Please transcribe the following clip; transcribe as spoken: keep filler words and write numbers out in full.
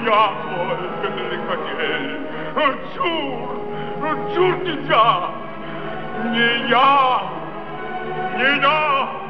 я только хотел. Чур, чур, дитя, не я, не я.